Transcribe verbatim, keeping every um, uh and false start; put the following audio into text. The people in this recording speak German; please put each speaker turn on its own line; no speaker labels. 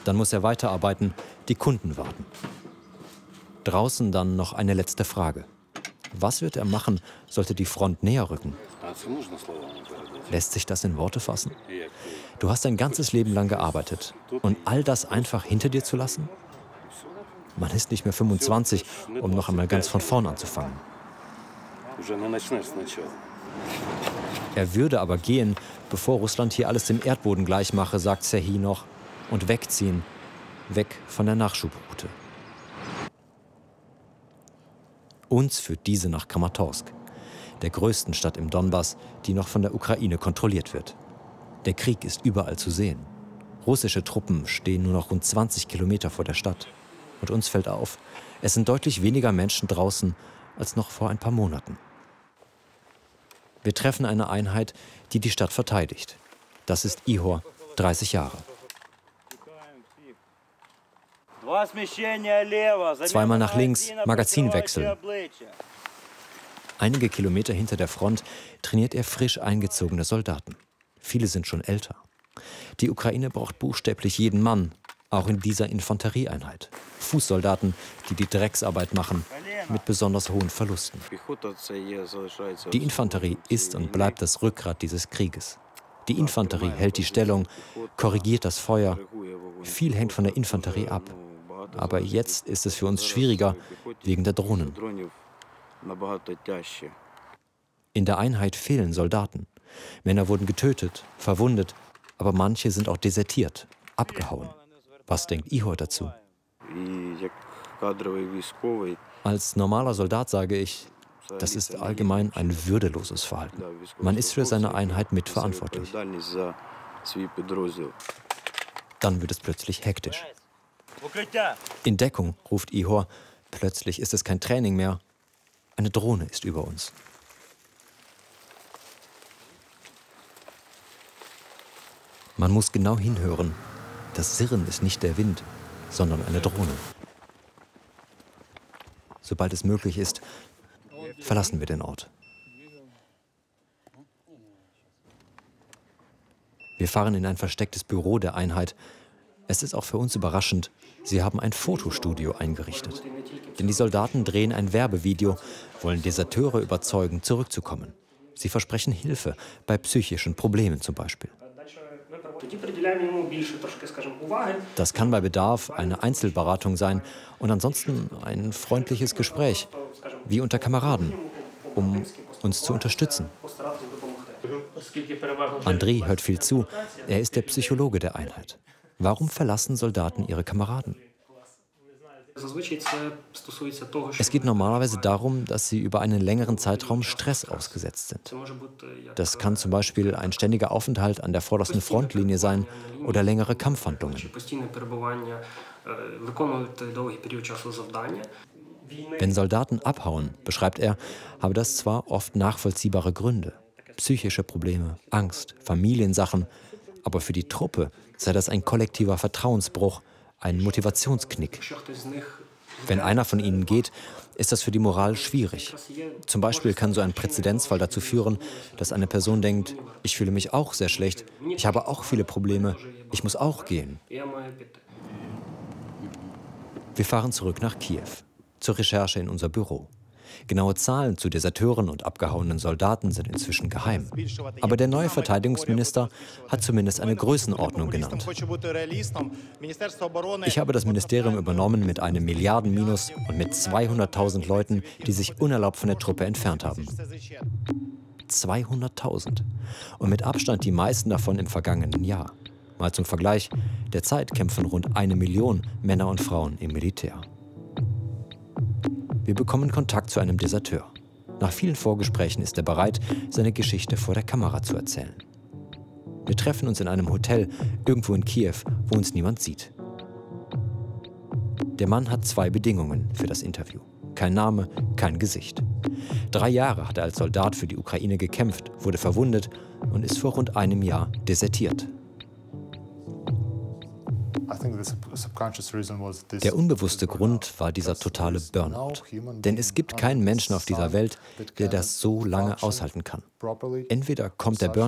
Dann muss er weiterarbeiten, die Kunden warten. Draußen dann noch eine letzte Frage. Was wird er machen, sollte die Front näher rücken? Lässt sich das in Worte fassen? Du hast dein ganzes Leben lang gearbeitet. Und all das einfach hinter dir zu lassen? Man ist nicht mehr fünfundzwanzig, um noch einmal ganz von vorn anzufangen. Er würde aber gehen, bevor Russland hier alles dem Erdboden gleich mache, sagt Serhij noch, und wegziehen, weg von der Nachschubroute. Uns führt diese nach Kramatorsk, der größten Stadt im Donbass, die noch von der Ukraine kontrolliert wird. Der Krieg ist überall zu sehen. Russische Truppen stehen nur noch rund zwanzig Kilometer vor der Stadt. Und uns fällt auf, es sind deutlich weniger Menschen draußen als noch vor ein paar Monaten. Wir treffen eine Einheit, die die Stadt verteidigt. Das ist Ihor, dreißig Jahre. Zweimal nach links, Magazinwechsel. Einige Kilometer hinter der Front trainiert er frisch eingezogene Soldaten. Viele sind schon älter. Die Ukraine braucht buchstäblich jeden Mann, auch in dieser Infanterieeinheit. Fußsoldaten, die die Drecksarbeit machen, mit besonders hohen Verlusten. Die Infanterie ist und bleibt das Rückgrat dieses Krieges. Die Infanterie hält die Stellung, korrigiert das Feuer. Viel hängt von der Infanterie ab. Aber jetzt ist es für uns schwieriger, wegen der Drohnen. In der Einheit fehlen Soldaten. Männer wurden getötet, verwundet, aber manche sind auch desertiert, abgehauen. Was denkt Ihor dazu? Als normaler Soldat sage ich, das ist allgemein ein würdeloses Verhalten. Man ist für seine Einheit mitverantwortlich. Dann wird es plötzlich hektisch. In Deckung, ruft Ihor. Plötzlich ist es kein Training mehr. Eine Drohne ist über uns. Man muss genau hinhören. Das Sirren ist nicht der Wind, sondern eine Drohne. Sobald es möglich ist, verlassen wir den Ort. Wir fahren in ein verstecktes Büro der Einheit. Es ist auch für uns überraschend, sie haben ein Fotostudio eingerichtet. Denn die Soldaten drehen ein Werbevideo, wollen Deserteure überzeugen, zurückzukommen. Sie versprechen Hilfe, bei psychischen Problemen zum Beispiel. Das kann bei Bedarf eine Einzelberatung sein und ansonsten ein freundliches Gespräch, wie unter Kameraden, um uns zu unterstützen. Andrei hört viel zu, er ist der Psychologe der Einheit. Warum verlassen Soldaten ihre Kameraden? Es geht normalerweise darum, dass sie über einen längeren Zeitraum Stress ausgesetzt sind. Das kann zum Beispiel ein ständiger Aufenthalt an der vordersten Frontlinie sein oder längere Kampfhandlungen. Wenn Soldaten abhauen, beschreibt er, habe das zwar oft nachvollziehbare Gründe. Psychische Probleme, Angst, Familiensachen. Aber für die Truppe sei das ein kollektiver Vertrauensbruch, ein Motivationsknick. Wenn einer von ihnen geht, ist das für die Moral schwierig. Zum Beispiel kann so ein Präzedenzfall dazu führen, dass eine Person denkt, ich fühle mich auch sehr schlecht, ich habe auch viele Probleme, ich muss auch gehen. Wir fahren zurück nach Kiew, zur Recherche in unser Büro. Genaue Zahlen zu Deserteuren und abgehauenen Soldaten sind inzwischen geheim. Aber der neue Verteidigungsminister hat zumindest eine Größenordnung genannt. Ich habe das Ministerium übernommen mit einem Milliardenminus und mit zweihunderttausend Leuten, die sich unerlaubt von der Truppe entfernt haben. zweihunderttausend. Und mit Abstand die meisten davon im vergangenen Jahr. Mal zum Vergleich, derzeit kämpfen rund eine Million Männer und Frauen im Militär. Wir bekommen Kontakt zu einem Deserteur. Nach vielen Vorgesprächen ist er bereit, seine Geschichte vor der Kamera zu erzählen. Wir treffen uns in einem Hotel irgendwo in Kiew, wo uns niemand sieht. Der Mann hat zwei Bedingungen für das Interview. Kein Name, kein Gesicht. Drei Jahre hat er als Soldat für die Ukraine gekämpft, wurde verwundet und ist vor rund einem Jahr desertiert. Der unbewusste Grund war dieser totale Burnout. Denn es gibt keinen Menschen auf dieser Welt, der das so lange aushalten kann. Entweder kommt der Burnout